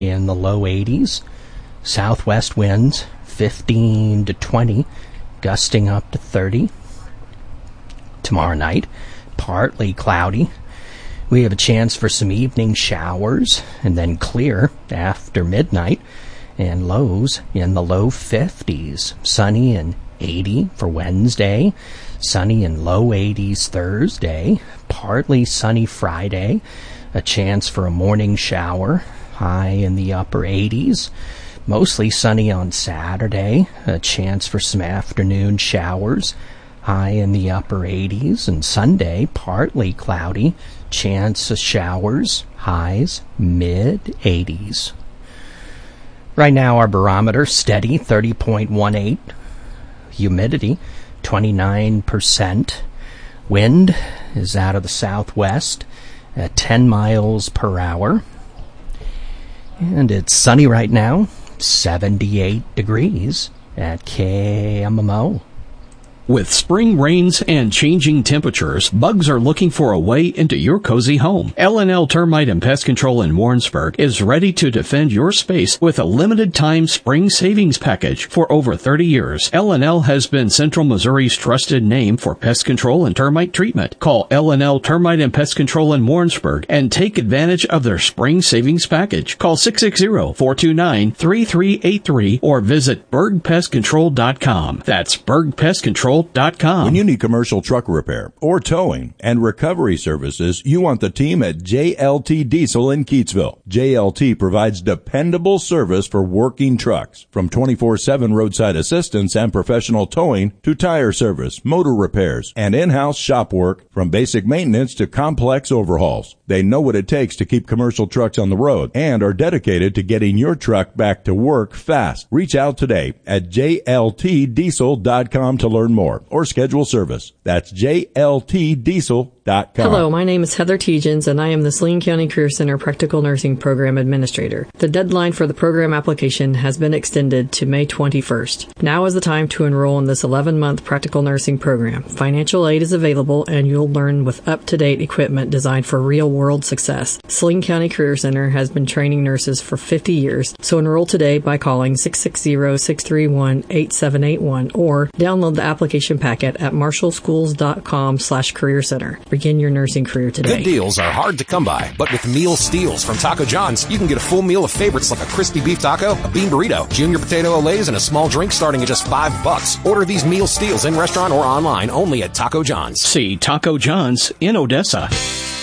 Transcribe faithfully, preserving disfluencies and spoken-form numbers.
in the low eighties. Southwest winds fifteen to twenty, gusting up to thirty. Tomorrow night, partly cloudy. We have a chance for some evening showers and then clear after midnight, and lows in the low fifties. Sunny and eighty for Wednesday, sunny and low eighties Thursday, partly sunny Friday, a chance for a morning shower, high in the upper eighties, mostly sunny on Saturday, a chance for some afternoon showers, high in the upper eighties, and Sunday, partly cloudy, chance of showers, highs mid eighties. Right now our barometer steady, thirty point one eight. Humidity, twenty-nine percent. Wind is out of the southwest at ten miles per hour. And it's sunny right now, seventy-eight degrees at K M M O. With spring rains and changing temperatures, bugs are looking for a way into your cozy home. L and L Termite and Pest Control in Warrensburg is ready to defend your space with a limited-time spring savings package. For over thirty years, L and L has been Central Missouri's trusted name for pest control and termite treatment. Call L and L Termite and Pest Control in Warrensburg and take advantage of their spring savings package. Call six six zero, four two nine, three three eight three or visit berg pest control dot com. That's berg pest control dot com. When you need commercial truck repair or towing and recovery services, you want the team at J L T Diesel in Keatsville. J L T provides dependable service for working trucks, from twenty-four seven roadside assistance and professional towing to tire service, motor repairs, and in-house shop work, from basic maintenance to complex overhauls. They know what it takes to keep commercial trucks on the road and are dedicated to getting your truck back to work fast. Reach out today at J L T diesel dot com to learn more or schedule service. That's J L T diesel dot com. Hello, my name is Heather Tegens, and I am the Saline County Career Center Practical Nursing Program Administrator. The deadline for the program application has been extended to May twenty-first. Now is the time to enroll in this eleven-month practical nursing program. Financial aid is available, and you'll learn with up-to-date equipment designed for real-world success. Saline County Career Center has been training nurses for fifty years, so enroll today by calling six six zero, six three one, eight seven eight one or download the application packet at marshall schools dot com slash career center. Begin your nursing career today. Good deals are hard to come by, but with Meal Steals from Taco John's, you can get a full meal of favorites like a crispy beef taco, a bean burrito, junior potato olays, and a small drink starting at just five bucks. Order these Meal Steals in restaurant or online only at Taco John's. See Taco John's in Odessa.